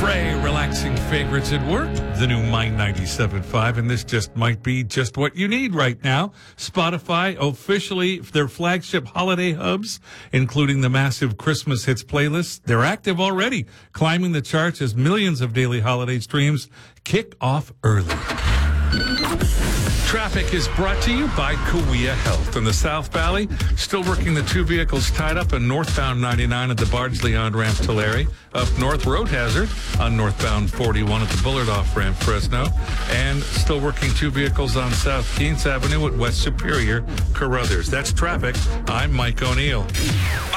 Frey, relaxing favorites at work. The new Mind 97.5, and this just might be just what you need right now. Spotify, officially their flagship holiday hubs, including the massive Christmas hits playlist. They're active already, climbing the charts as millions of daily holiday streams kick off early. Traffic is brought to you by Kawea Health in the South Valley. Still working the two vehicles tied up on northbound 99 at the Bardsley on-ramp Tulare. Up north, road hazard on northbound 41 at the Bullard off-ramp Fresno. And still working two vehicles on South Keens Avenue at West Superior, Carruthers. That's traffic. I'm Mike O'Neill.